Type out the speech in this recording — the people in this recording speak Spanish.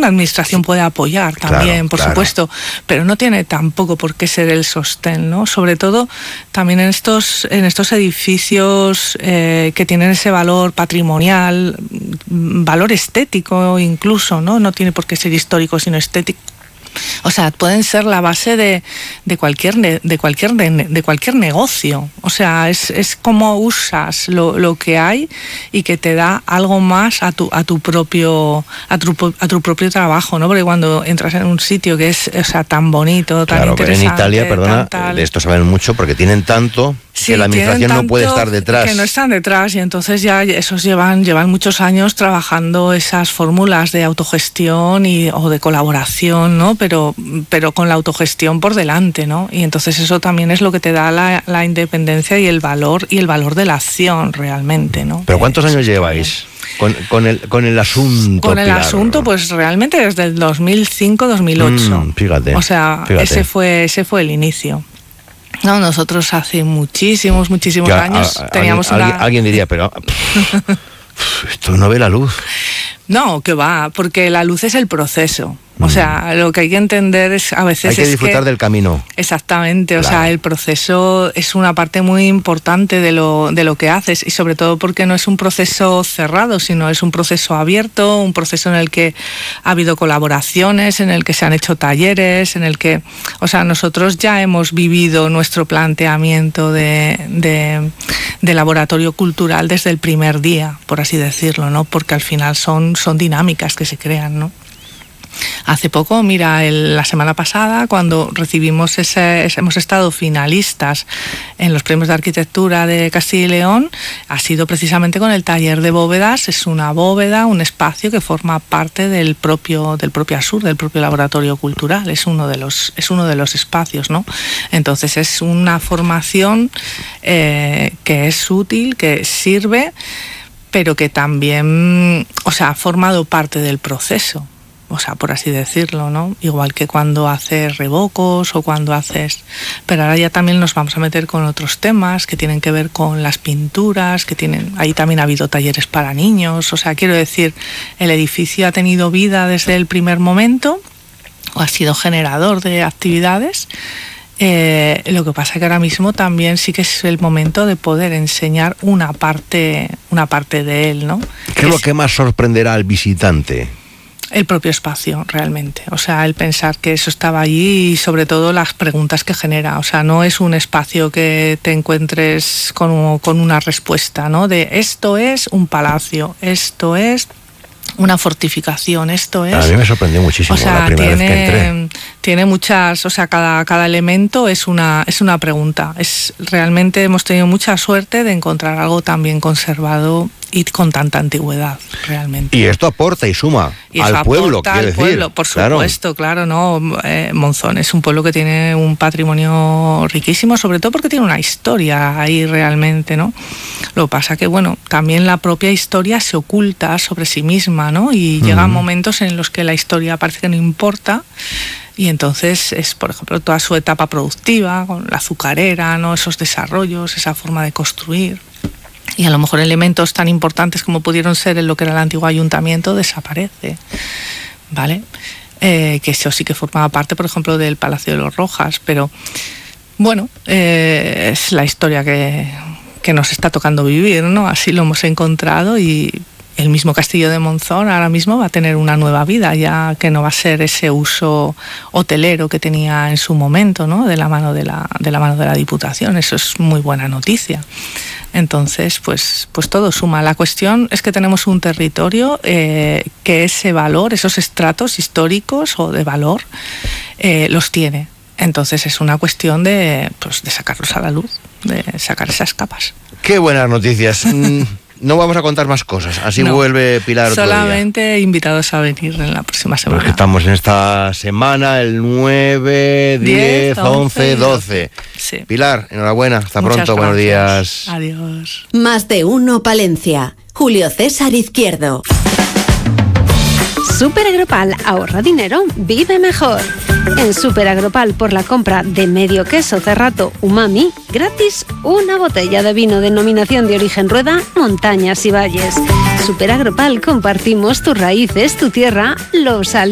la administración puede apoyar también, por supuesto, pero no tiene tampoco por qué ser el sostén, ¿no? Sobre todo también en estos edificios que tienen ese valor patrimonial, valor estético incluso, ¿no? No tiene por qué ser histórico, sino estético. O sea, pueden ser la base de cualquier negocio. O sea, es cómo usas lo que hay y que te da algo más a tu propio trabajo, ¿no? Porque cuando entras en un sitio que es, o sea, tan bonito, tan interesante... En Italia, perdona, de esto saben mucho porque tienen tanto... que la administración no puede estar detrás. Que no están detrás, y entonces ya esos llevan muchos años trabajando esas fórmulas de autogestión o de colaboración, ¿no? Pero con la autogestión por delante, ¿no? Y entonces eso también es lo que te da la independencia y el valor de la acción realmente, ¿no? ¿Pero cuántos años lleváis con el asunto? Con el Pilar? Asunto, pues realmente desde el 2005-2008. Fíjate. O sea, ese fue el inicio. No, nosotros hace muchísimos años teníamos alguien diría, pero esto no ve la luz. No, que va, porque la luz es el proceso. O sea, lo que hay que entender es a veces... Hay que disfrutar del camino. Exactamente, claro. O sea, el proceso es una parte muy importante de lo que haces, y sobre todo porque no es un proceso cerrado, sino es un proceso abierto, un proceso en el que ha habido colaboraciones, en el que se han hecho talleres, en el que... O sea, nosotros ya hemos vivido nuestro planteamiento de laboratorio cultural desde el primer día, por así decirlo, ¿no? Porque al final son dinámicas que se crean, ¿no? Hace poco, mira, la semana pasada, cuando recibimos hemos estado finalistas en los premios de arquitectura de Castilla y León, ha sido precisamente con el taller de bóvedas. Es una bóveda, un espacio que forma parte del propio ASUR, del propio laboratorio cultural. Es uno de los espacios, ¿no? Entonces es una formación que es útil, que sirve, pero que también, o sea, ha formado parte del proceso. O sea, por así decirlo, ¿no? Igual que cuando haces revocos o cuando haces... Pero ahora ya también nos vamos a meter con otros temas que tienen que ver con las pinturas, ahí también ha habido talleres para niños. O sea, quiero decir, el edificio ha tenido vida desde el primer momento, o ha sido generador de actividades. Lo que pasa es que ahora mismo también sí que es el momento de poder enseñar una parte de él, ¿no? ¿Qué es lo que más sorprenderá al visitante? El propio espacio, realmente. O sea, el pensar que eso estaba allí y sobre todo las preguntas que genera. O sea, no es un espacio que te encuentres con una respuesta, ¿no? De esto es un palacio, esto es una fortificación, esto es... A mí me sorprendió muchísimo, o sea, la primera vez que entré. Tiene muchas, o sea, cada elemento es una pregunta. Realmente hemos tenido mucha suerte de encontrar algo tan bien conservado y con tanta antigüedad, realmente. Y esto aporta y suma al pueblo, quiero decir. Pueblo, por supuesto, claro, ¿no? Monzón es un pueblo que tiene un patrimonio riquísimo, sobre todo porque tiene una historia ahí realmente, ¿no? Lo que pasa que, bueno, también la propia historia se oculta sobre sí misma, ¿no? Y llegan momentos en los que la historia parece que no importa. Y entonces es, por ejemplo, toda su etapa productiva, con la azucarera, ¿no? Esos desarrollos, esa forma de construir. Y a lo mejor elementos tan importantes como pudieron ser en lo que era el antiguo ayuntamiento desaparece, ¿vale? Que eso sí que formaba parte, por ejemplo, del Palacio de los Rojas, pero bueno, es la historia que nos está tocando vivir, ¿no? Así lo hemos encontrado, y el mismo Castillo de Monzón ahora mismo va a tener una nueva vida, ya que no va a ser ese uso hotelero que tenía en su momento, ¿no? De la mano de la Diputación. Eso es muy buena noticia. Entonces, pues todo suma. La cuestión es que tenemos un territorio que ese valor, esos estratos históricos o de valor, los tiene. Entonces es una cuestión de sacarlos a la luz, de sacar esas capas. ¡Qué buenas noticias! No vamos a contar más cosas, así no. Vuelve Pilar otro solamente día. Invitados a venir en la próxima semana. Porque estamos en esta semana, el 9, 10, 11, 12. Sí. Pilar, enhorabuena, hasta Muchas pronto, buenos gracias. días. Adiós. Más de uno Palencia. Julio César Izquierdo. Super Agropal, ahorra dinero, vive mejor. En Super Agropal, por la compra de medio queso Cerrato Umami, gratis una botella de vino denominación de origen Rueda, Montañas y Valles. Super Agropal, compartimos tus raíces, tu tierra, los alimentos.